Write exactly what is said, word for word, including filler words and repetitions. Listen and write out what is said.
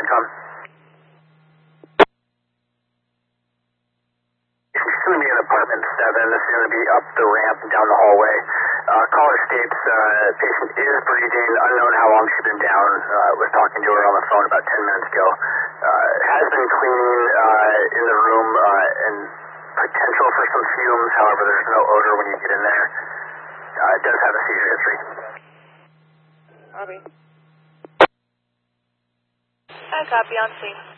Tom. She's going to be in apartment seven. This is going to be up the ramp and down the hallway. Uh, caller states uh, patient is breathing. Unknown how long she's been down. Uh, was talking to her on the phone about ten minutes ago. Uh, has been cleaning uh, in the room uh, and potential for some fumes. However, there's no odor when you get in there. Uh, it does have a seizure history. Copy. I copy on scene.